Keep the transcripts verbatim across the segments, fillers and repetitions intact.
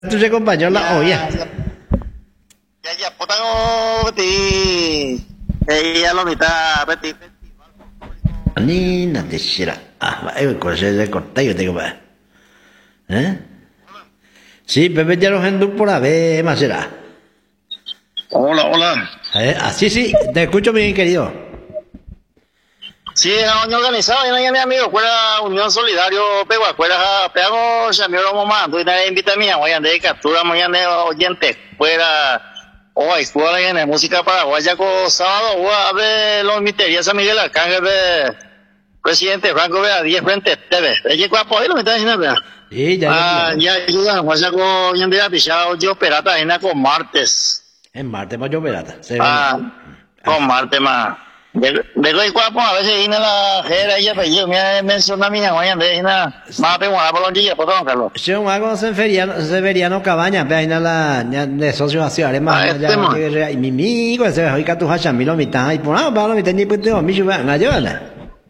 Tú se acompañó la olla. Ya, ya, potago, beti. Ella lo mitad, beti. Ni na te shira. Ah, va, eh, con ese corta yo tengo para. ¿Eh? Sí, Pepe ya los hendú por ave, más será. Hola, hola. Eh, ah, sí, sí, te escucho bien, querido. Sí, año organizado, y no mi amigo, fuera Unión Solidario, pego fuera, pego, ya me lo mamá, tú te invita a mí, voy a andar de captura, mañana oyente, fuera, o escuela en música paraguaya, con sábado, o a ver los misterios San Miguel Arcángel, presidente Franco, vea, diez frente, te ves, ella cuapo, ahí lo me está diciendo, vea. Sí, ya, ah, ya, ayuda, voy a sacar, ya me ha pichado, yo perata, en con martes. En martes, más yo verata. Ah, con martes más. De de cuapo a veces viene la jera ella pero me menciona mi abuela de nada más tengo una bolonchilla por don Carlos. Si un algo severiano severiano cabaña pe ahí la de socio hacia además ya y mi amigo ese hoy que tú hacha mi lo mitad y por ah para lo mitad ni pues mi yo na yo na.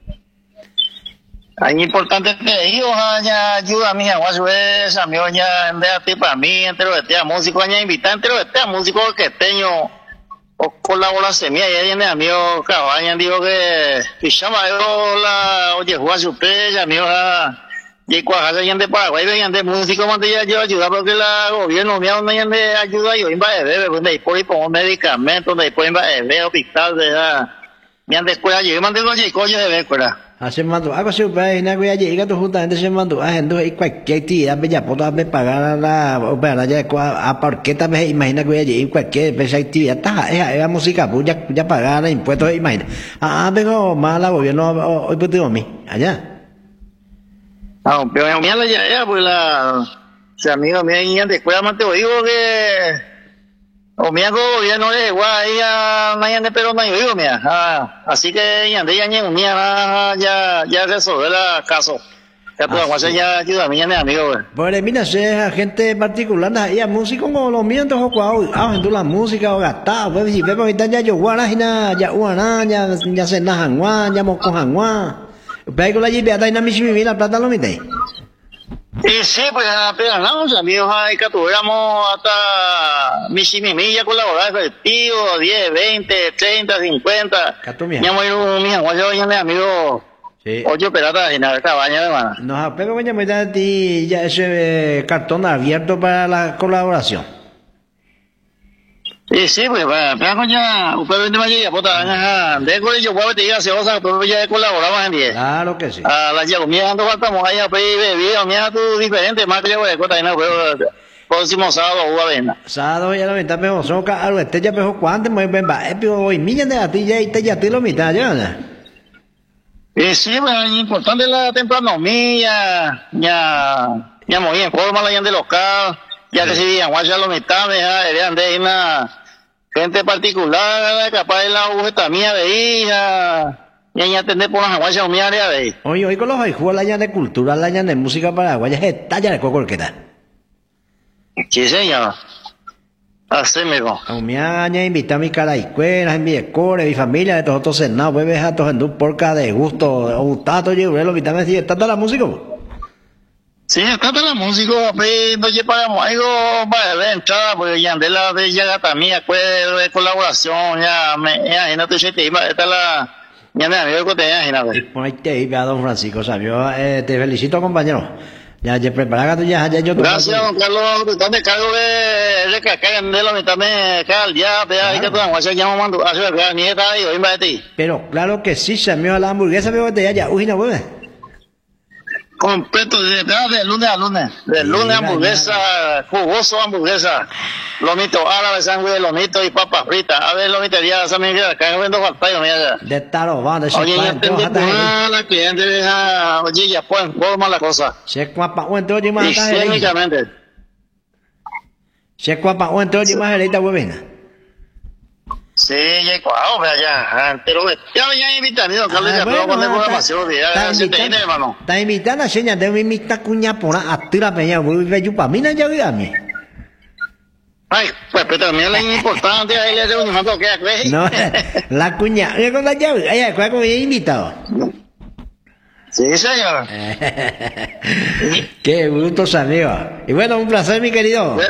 Es importante que ellos ya ayuda a mi agua sube esa mi ya en vez de para mí entero este músico ya invitar entero este músico que tengo o colabora semilla y viene amigo cabaña digo que pichama yo la oye juega su ya amigo y cuajaza y de Paraguay y de músico más de yo ayuda porque la gobierno me ha de ayuda yo iba a beber donde después pongo medicamentos después iba a beber hospital de la me han de escuela yo mandé los coño de ver escuela hace mando algo se va en agua llega tú justamente se mando a gente y cualquier actividad bella puedo me pagar la opera ya a porque también imagina que allí cualquier actividad está esa música pues ya ya pagar impuestos imagina ah vengo mala gobierno hoy pues digo a mí allá ah pero mira ya ya pues la si amigo mío de escuela más te digo que o mi gobierno de igual ya mañana pero no digo mira ah, así que ya de ya ni mía ya ya resolver el caso ya tú vas a ya ayuda a mi amigo pues mira sea gente particular y a músico como los míos entonces cuau ah en la música o gastado pues si vemos ahorita ya yo guara hina ya guara ya ya se najan guan ya moco hangua pero con la jipeta hasta ina mi mi la plata lo mite. Y sí, pues apenas no, amigos, hay que tuviéramos hasta mi simimilla colaborar efectivo, diez, veinte, treinta, cincuenta. Ya me digo, mi amigo, ya me amigo, ocho peratas y nada, cabaña, hermano. No, pero voy a meter a ti ya ese cartón abierto para la colaboración. Y sí, pues, pero coña, usted vende más ya, puta, de colegio, pues, te diga, se osa, pero ya colaboramos en diez. Claro que sí. A la ya, mira, ando faltamos allá, pues, bebida, mira, tú diferente, más que yo, pues, cota, y no, pero, próximo sábado, uva venda. Sábado, ya la mitad, pero, son, algo, este ya, pero, ¿cuánto, muy bien, va, eh, pero, hoy, millas de a ti, ya, y te ya, te lo mitad, ya, ¿no? Y sí, pues, es importante la tempranomía, ya, ya, muy en forma, la gente local, ya que si digan, guacha, lo mitad, ya, deberían de ir una gente particular, capaz de la ujeta mía de hija, y ahí atender por las aguas mía de ahí. Oye, hoy con los hijos la de cultura, la de música paraguaya, es talla de coco que tal. Sí, señor. Así mismo. A mi aña invita a mi cara y escuela, en mi escuela, mi familia, de todos estos cenados, bebés a todos en un porca de gusto, gustato, yo, lo invita a decir, ¿está toda la música? Sí, está toda la música, pues, no llevamos algo para la entrada, porque ya de la de ya también, pues, de colaboración, ya, me, ya, no te sé, te iba, esta la, ya me amigo que te imagínate. Pues ahí te iba, don Francisco, sabio, eh, te felicito, compañero. Ya, ya, prepara que tú ya, ya, yo te gracias, don Carlos, tú te cargo de, de que caigan de la mitad, me cae al día, vea, ahí que tú, vamos a llamar, mando, a ver, vea, nieta, y hoy va de ti. Pero, claro que sí, Samuel, la hamburguesa, veo que te ya, ya, uy, no, pues. Completo, de, de lunes a lunes. De lunes hamburguesa, jugoso hamburguesa. Lomito árabe, sangre de lomito y papas fritas. A ver, lomito ya, esa mierda, acá vendo faltayo, mierda. De taro, va, de oye, ya entendí, la cliente deja, oye, ya pueden forma la cosa. Se cuapa, o entonces, oye, más acá. Higiénicamente. Se cuapa, o entonces, oye, más ahorita, huevena. Sí, ya hay cuadro, vea ya, pero ya ya invitado, don Carlos, ya puedo poner programación, ya se te hermano. Está invitando a señas de mi mita cuña por a tira peña, voy a ver para mí no ya vi a mí. Ay, pues pero también es importante, ahí le hace un mato que no, la cuña, ¿qué con la llave? Ay, ¿cuál es invitado? Sí, señor. Qué brutos amigos. Y bueno, un placer, mi querido.